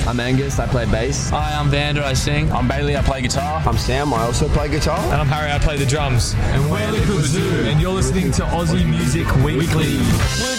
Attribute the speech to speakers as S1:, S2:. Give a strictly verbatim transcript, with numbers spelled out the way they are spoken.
S1: I'm Angus, I play bass.
S2: Hi, I'm Vander, I sing.
S3: I'm Bailey, I play guitar.
S4: I'm Sam, I also play guitar.
S5: And I'm Harry, I play the drums.
S6: And we're Liquid Zoo, and you're listening to Aussie Music Weekly.